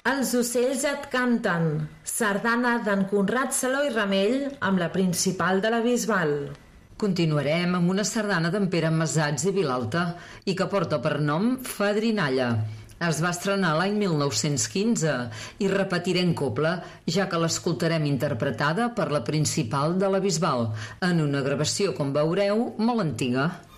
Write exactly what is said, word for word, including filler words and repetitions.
Els ocells et canten, sardana d'en Conrad Saló i Ramell amb la principal de la Bisbal. Continuarem amb una sardana d'en Pere Masats i Vilalta i que porta per nom Fadrinalla. Es va estrenar l'any mil nou-cents quinze i repetirem cobla, ja que l'escoltarem interpretada per la principal de la Bisbal, en una gravació, com veureu, molt antiga.